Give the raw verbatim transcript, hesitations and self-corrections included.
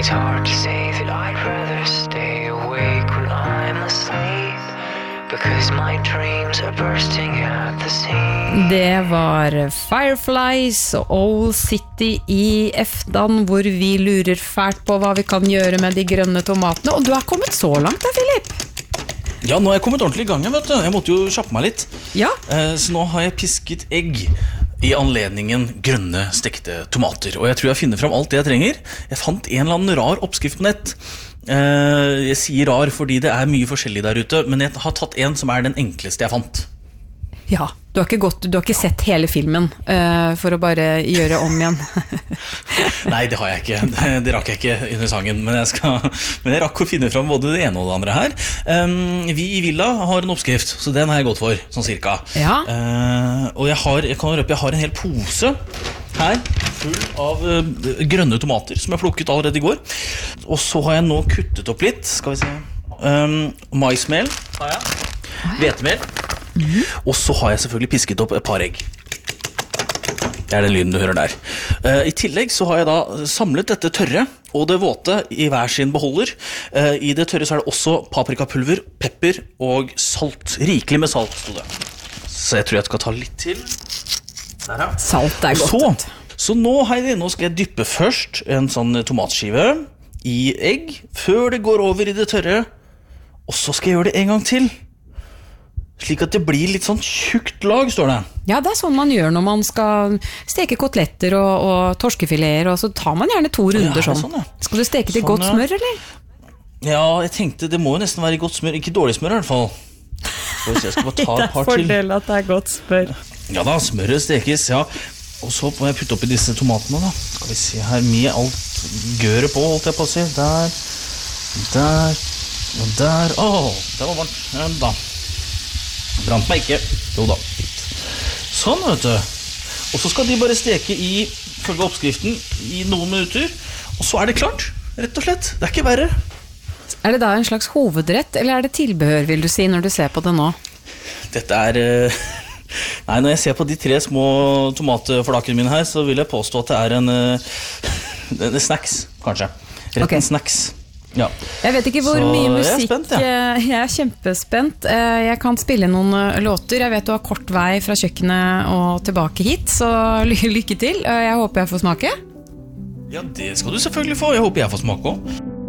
hard to say that I'd rather stay awake when I'm asleep because my dreams are bursting at the seams. Det var Fireflies og Owl City i Eftan, hvor vi lurer fælt på hva vi kan gjøre med de grønne tomatene. Og du har kommet så langt da, Philip. Ja, nå har jeg kommet ordentlig i gang, vet du. Jeg måtte jo kjappe meg litt. Ja. Eh, Så nå har jeg pisket egg i anledningen grønne stekte tomater. Og jeg tror jeg finner fram alt det jeg trenger. Jeg fant en eller annen rar oppskrift på nett. Eh, Jeg sier rar fordi det er mye forskjellig der ute, men jeg har tatt en som er den enkleste jeg fant. Ja, du har ikke, gått, du har ikke sett hele filmen uh, for å bare gjøre om igjen. Nei, det har jeg ikke. Det, det rakk jeg ikke under sangen, men jeg, skal, men jeg rakk å finne fram både det ene og det andre her. Um, vi i Villa har en oppskrift, så den har jeg gått for, sånn cirka. Ja. Uh, og jeg har, jeg kan røpe, jeg har en hel pose her, full av uh, grønne tomater, som jeg plukket allerede i går. Og så har jeg nå kuttet opp litt, skal vi se. Um, maismel har jeg. Hvetemel. Mm. Og så har jeg selvfølgelig pisket opp et par egg. Det er den lyden du hører der. uh, I tillegg så har jeg da samlet dette tørre og det våte i hver sin beholder. uh, I det tørre så er det også paprikapulver, pepper og salt. Rikelig med salt, stod det. Så jeg tror jeg skal ta litt til. Der, ja. Salt er godt. Så, så nå, Heidi, nå skal jeg dyppe først en sånn tomatskive i egg, før det går over i det tørre. Og så skal jeg gjøre det en gang til, slik at det blir litt sånn tjukt lag, står det. Ja, det er sånn man gjør når man skal steke koteletter og, og torskefileter, og så tar man gjerne to runder Ja, sånn. sånn, ja. Skal du steke til Sånn, godt ja. smør, eller? Ja, jeg tenkte det må jo nesten være godt smør, ikke dårlig smør i hvert fall. Skal vi se, jeg skal bare ta et par til. at det er godt smør. Ja da, smøret stekes, ja. Og så må jeg putte oppi disse tomatene da. Skal vi se her, med alt gøret på, holdt jeg på å si. Der, der, og der. Åh, det var varmt. Ja, da. Brant meg ikke. Jo da, litt. Sånn, vet du. Og så skal de bare steke i, følge oppskriften, i noen minutter. Og så er det klart, rett og slett. Det er ikke verre. Er det da en slags hovedrett, eller er det tilbehør, vil du si, når du ser på det nå? Dette er... Uh, nei, når jeg ser på de tre små tomatflakene mine her, så vil jeg påstå at det er en... Uh, en snacks, kanskje. Rett Ok. en snacks. Ja. Jeg vet ikke hvor Så mye jeg er musikk spent, ja. eh, Jeg er kjempespent. Eh, Jeg kan spille noen eh, låter. Jeg vet du har kort vei fra kjøkkenet og tilbake hit, så ly- lykke til. Eh, Jeg håper jeg får smake. Ja, det skal du selvfølgelig få. Jeg håper jeg får smake også.